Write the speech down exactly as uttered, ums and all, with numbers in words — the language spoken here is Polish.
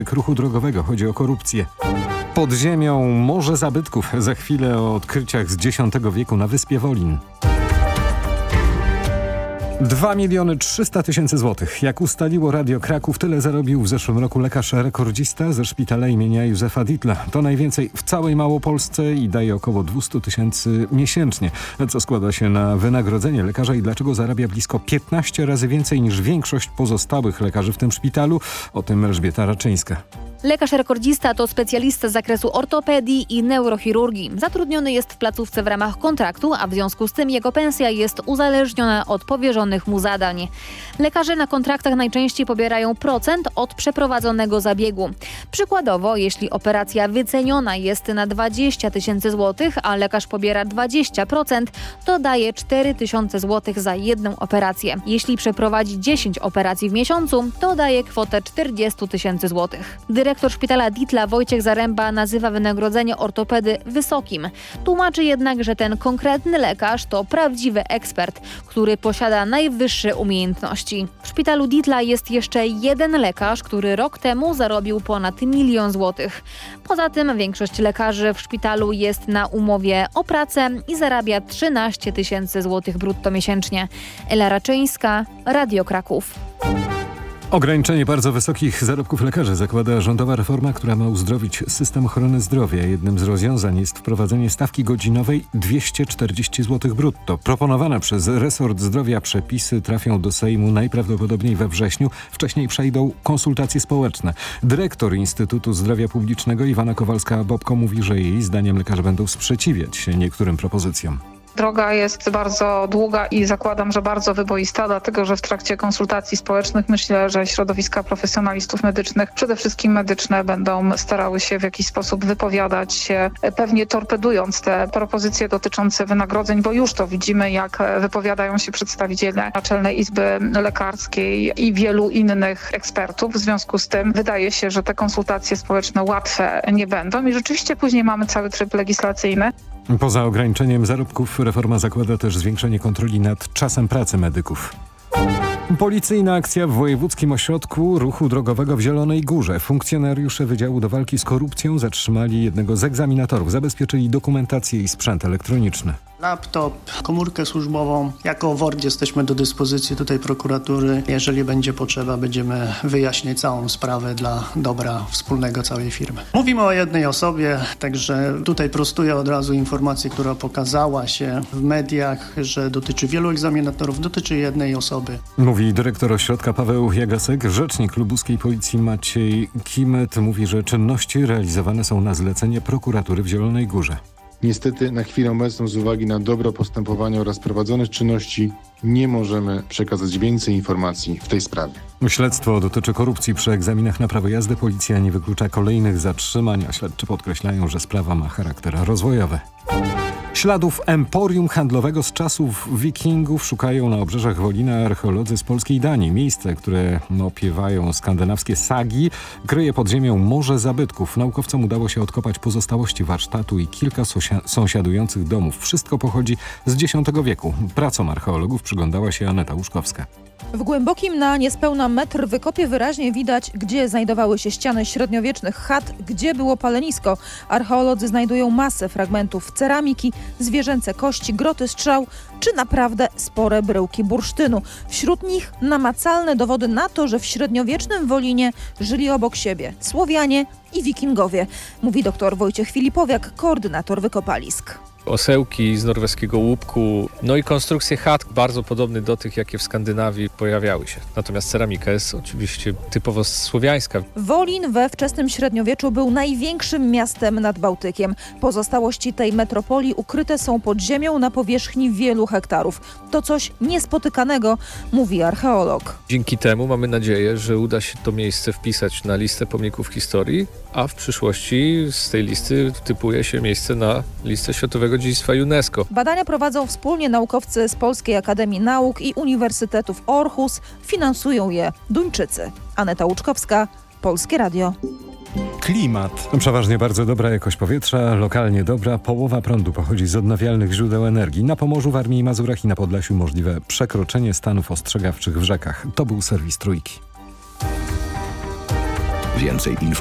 ruchu drogowego. Chodzi o korupcję. Pod ziemią morze zabytków. Za chwilę o odkryciach z dziesiątego wieku na wyspie Wolin. dwa miliony trzysta tysięcy złotych. Jak ustaliło Radio Kraków, tyle zarobił w zeszłym roku lekarz rekordzista ze szpitala imienia Józefa Dietla. To najwięcej w całej Małopolsce i daje około dwieście tysięcy miesięcznie, co składa się na wynagrodzenie lekarza i dlaczego zarabia blisko piętnaście razy więcej niż większość pozostałych lekarzy w tym szpitalu. O tym Elżbieta Raczyńska. Lekarz rekordzista to specjalista z zakresu ortopedii i neurochirurgii. Zatrudniony jest w placówce w ramach kontraktu, a w związku z tym jego pensja jest uzależniona od powierzonych mu zadań. Lekarze na kontraktach najczęściej pobierają procent od przeprowadzonego zabiegu. Przykładowo, jeśli operacja wyceniona jest na dwadzieścia tysięcy złotych, a lekarz pobiera dwadzieścia procent, to daje cztery tysiące złotych za jedną operację. Jeśli przeprowadzi dziesięć operacji w miesiącu, to daje kwotę czterdzieści tysięcy złotych. Dyrektor szpitala Dietla Wojciech Zaręba nazywa wynagrodzenie ortopedy wysokim. Tłumaczy jednak, że ten konkretny lekarz to prawdziwy ekspert, który posiada najwyższe umiejętności. W szpitalu Dietla jest jeszcze jeden lekarz, który rok temu zarobił ponad milion złotych. Poza tym większość lekarzy w szpitalu jest na umowie o pracę i zarabia trzynaście tysięcy złotych brutto miesięcznie. Ela Raczyńska, Radio Kraków. Ograniczenie bardzo wysokich zarobków lekarzy zakłada rządowa reforma, która ma uzdrowić system ochrony zdrowia. Jednym z rozwiązań jest wprowadzenie stawki godzinowej dwieście czterdzieści złotych brutto. Proponowane przez resort zdrowia przepisy trafią do Sejmu najprawdopodobniej we wrześniu. Wcześniej przejdą konsultacje społeczne. Dyrektor Instytutu Zdrowia Publicznego Iwana Kowalska-Bobko mówi, że jej zdaniem lekarze będą sprzeciwiać się niektórym propozycjom. Droga jest bardzo długa i zakładam, że bardzo wyboista, dlatego że w trakcie konsultacji społecznych myślę, że środowiska profesjonalistów medycznych, przede wszystkim medyczne, będą starały się w jakiś sposób wypowiadać się, pewnie torpedując te propozycje dotyczące wynagrodzeń, bo już to widzimy, jak wypowiadają się przedstawiciele Naczelnej Izby Lekarskiej i wielu innych ekspertów. W związku z tym wydaje się, że te konsultacje społeczne łatwe nie będą i rzeczywiście później mamy cały tryb legislacyjny. Poza ograniczeniem zarobków reforma zakłada też zwiększenie kontroli nad czasem pracy medyków. Policyjna akcja w Wojewódzkim Ośrodku Ruchu Drogowego w Zielonej Górze. Funkcjonariusze Wydziału do Walki z Korupcją zatrzymali jednego z egzaminatorów. Zabezpieczyli dokumentację i sprzęt elektroniczny. Laptop, komórkę służbową. Jako W O R D jesteśmy do dyspozycji tutaj prokuratury. Jeżeli będzie potrzeba, będziemy wyjaśniać całą sprawę dla dobra wspólnego całej firmy. Mówimy o jednej osobie, także tutaj prostuję od razu informację, która pokazała się w mediach, że dotyczy wielu egzaminatorów, dotyczy jednej osoby. Mówi dyrektor ośrodka Paweł Jagasek. Rzecznik lubuskiej policji Maciej Kimet mówi, że czynności realizowane są na zlecenie prokuratury w Zielonej Górze. Niestety na chwilę obecną z uwagi na dobro postępowania oraz prowadzonych czynności nie możemy przekazać więcej informacji w tej sprawie. Śledztwo dotyczy korupcji przy egzaminach na prawo jazdy. Policja nie wyklucza kolejnych zatrzymań, a śledczy podkreślają, że sprawa ma charakter rozwojowy. Śladów emporium handlowego z czasów wikingów szukają na obrzeżach Wolina archeolodzy z polskiej Danii. Miejsce, które opiewają skandynawskie sagi, kryje pod ziemią morze zabytków. Naukowcom udało się odkopać pozostałości warsztatu i kilka sosia- sąsiadujących domów. Wszystko pochodzi z dziesiątego wieku. Pracom archeologów przyglądała się Aneta Łuszkowska. W głębokim na niespełna metr wykopie wyraźnie widać, gdzie znajdowały się ściany średniowiecznych chat, gdzie było palenisko. Archeolodzy znajdują masę fragmentów ceramiki, zwierzęce kości, groty strzał, czy naprawdę spore bryłki bursztynu. Wśród nich namacalne dowody na to, że w średniowiecznym Wolinie żyli obok siebie Słowianie i Wikingowie, mówi dr Wojciech Filipowiak, koordynator wykopalisk. Osełki z norweskiego łupku, no i konstrukcje chat bardzo podobne do tych, jakie w Skandynawii pojawiały się. Natomiast ceramika jest oczywiście typowo słowiańska. Wolin we wczesnym średniowieczu był największym miastem nad Bałtykiem. Pozostałości tej metropolii ukryte są pod ziemią na powierzchni wielu hektarów. To coś niespotykanego, mówi archeolog. Dzięki temu mamy nadzieję, że uda się to miejsce wpisać na listę pomników historii, a w przyszłości z tej listy typuje się miejsce na listę Światowego Dziedzictwa UNESCO. Badania prowadzą wspólnie naukowcy z Polskiej Akademii Nauk i Uniwersytetów Aarhus. Finansują je Duńczycy. Aneta Łuczkowska, Polskie Radio. Klimat. Przeważnie bardzo dobra jakość powietrza, lokalnie dobra. Połowa prądu pochodzi z odnawialnych źródeł energii. Na Pomorzu, Warmii i Mazurach i na Podlasiu możliwe przekroczenie stanów ostrzegawczych w rzekach. To był serwis Trójki. Więcej informacji